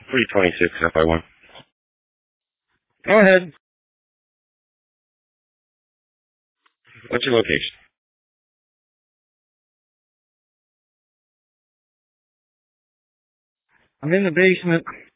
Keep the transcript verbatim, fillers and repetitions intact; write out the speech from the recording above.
three twenty-six F I one. Go ahead. What's your location? I'm in the basement.